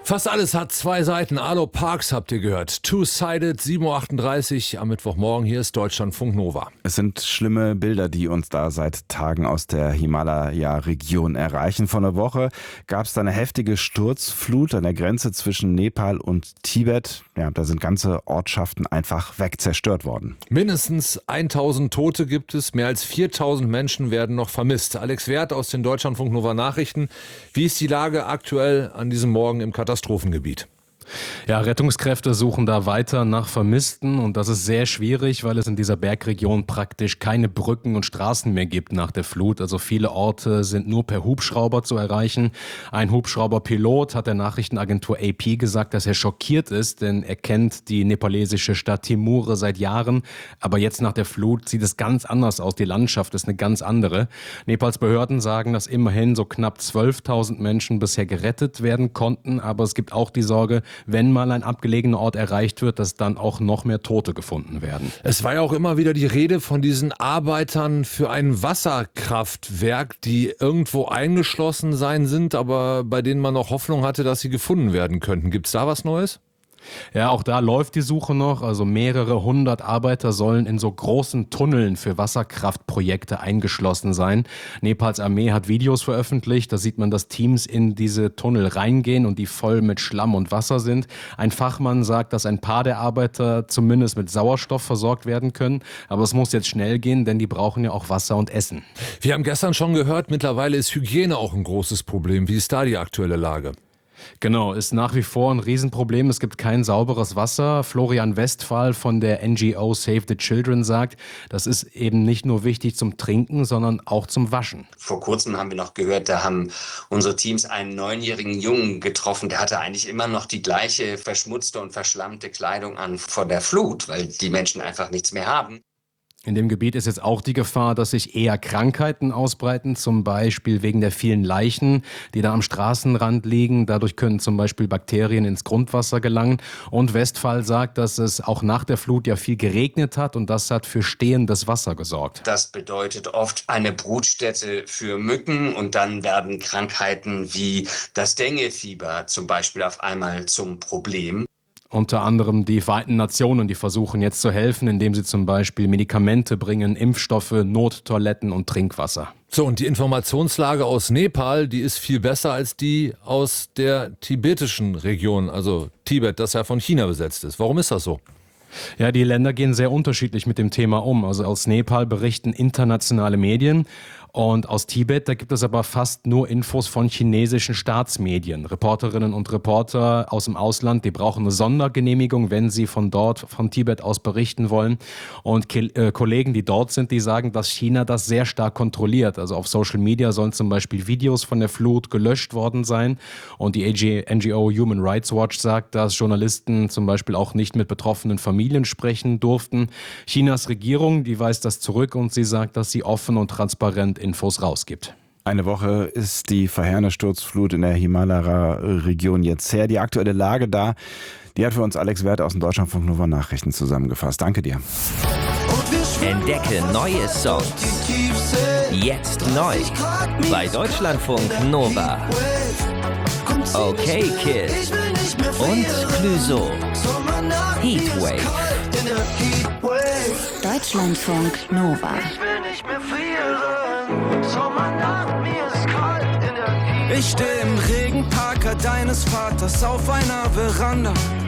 Fast alles hat zwei Seiten. Arlo Parks habt ihr gehört. Two-Sided, 7.38 Uhr am Mittwochmorgen. Hier ist Deutschlandfunk Nova. Es sind schlimme Bilder, die uns da seit Tagen aus der Himalaya-Region erreichen. Vor einer Woche gab es da eine heftige Sturzflut an der Grenze zwischen Nepal und Tibet. Ja, da sind ganze Ortschaften einfach wegzerstört worden. Mindestens 1000 Tote gibt es. Mehr als 4000 Menschen werden noch vermisst. Alex Werth aus den Deutschlandfunk Nova Nachrichten. Wie ist die Lage aktuell an diesem Morgen im Katastrophengebiet? Ja, Rettungskräfte suchen da weiter nach Vermissten und das ist sehr schwierig, weil es in dieser Bergregion praktisch keine Brücken und Straßen mehr gibt nach der Flut. Also viele Orte sind nur per Hubschrauber zu erreichen. Ein Hubschrauberpilot hat der Nachrichtenagentur AP gesagt, dass er schockiert ist, denn er kennt die nepalesische Stadt Timure seit Jahren. Aber jetzt nach der Flut sieht es ganz anders aus. Die Landschaft ist eine ganz andere. Nepals Behörden sagen, dass immerhin so knapp 12.000 Menschen bisher gerettet werden konnten. Aber es gibt auch die Sorge, wenn mal ein abgelegener Ort erreicht wird, dass dann auch noch mehr Tote gefunden werden. Es war ja auch immer wieder die Rede von diesen Arbeitern für ein Wasserkraftwerk, die irgendwo eingeschlossen sein sind, aber bei denen man noch Hoffnung hatte, dass sie gefunden werden könnten. Gibt es da was Neues? Ja, auch da läuft die Suche noch. Also mehrere hundert Arbeiter sollen in so großen Tunneln für Wasserkraftprojekte eingeschlossen sein. Nepals Armee hat Videos veröffentlicht. Da sieht man, dass Teams in diese Tunnel reingehen und die voll mit Schlamm und Wasser sind. Ein Fachmann sagt, dass ein paar der Arbeiter zumindest mit Sauerstoff versorgt werden können. Aber es muss jetzt schnell gehen, denn die brauchen ja auch Wasser und Essen. Wir haben gestern schon gehört, mittlerweile ist Hygiene auch ein großes Problem. Wie ist da die aktuelle Lage? Genau, ist nach wie vor ein Riesenproblem. Es gibt kein sauberes Wasser. Florian Westphal von der NGO Save the Children sagt, das ist eben nicht nur wichtig zum Trinken, sondern auch zum Waschen. Vor kurzem haben wir noch gehört, da haben unsere Teams einen 9-jährigen Jungen getroffen. Der hatte eigentlich immer noch die gleiche verschmutzte und verschlammte Kleidung an vor der Flut, weil die Menschen einfach nichts mehr haben. In dem Gebiet ist jetzt auch die Gefahr, dass sich eher Krankheiten ausbreiten, zum Beispiel wegen der vielen Leichen, die da am Straßenrand liegen. Dadurch können zum Beispiel Bakterien ins Grundwasser gelangen. Und Westphal sagt, dass es auch nach der Flut ja viel geregnet hat und das hat für stehendes Wasser gesorgt. Das bedeutet oft eine Brutstätte für Mücken und dann werden Krankheiten wie das Dengue-Fieber zum Beispiel auf einmal zum Problem. Unter anderem die Vereinten Nationen, die versuchen jetzt zu helfen, indem sie zum Beispiel Medikamente bringen, Impfstoffe, Nottoiletten und Trinkwasser. So, und die Informationslage aus Nepal, die ist viel besser als die aus der tibetischen Region, also Tibet, das ja von China besetzt ist. Warum ist das so? Ja, die Länder gehen sehr unterschiedlich mit dem Thema um. Also aus Nepal berichten internationale Medien. Und aus Tibet, da gibt es aber fast nur Infos von chinesischen Staatsmedien. Reporterinnen und Reporter aus dem Ausland, die brauchen eine Sondergenehmigung, wenn sie von dort, von Tibet aus berichten wollen. Und Kollegen, die dort sind, die sagen, dass China das sehr stark kontrolliert. Also auf Social Media sollen zum Beispiel Videos von der Flut gelöscht worden sein. Und die NGO Human Rights Watch sagt, dass Journalisten zum Beispiel auch nicht mit betroffenen Familien sprechen durften. Chinas Regierung, die weist das zurück und sie sagt, dass sie offen und transparent Infos rausgibt. Eine Woche ist die verheerende Sturzflut in der Himalaya-Region jetzt her. Die aktuelle Lage da, die hat für uns Alex Werth aus dem Deutschlandfunk Nova Nachrichten zusammengefasst. Danke dir. Entdecke neue Songs. Jetzt neu bei Deutschlandfunk Nova. Okay Kid und Clüso. Heatwave. Deutschlandfunk Nova. Ich stehe im Regenparker deines Vaters auf einer Veranda.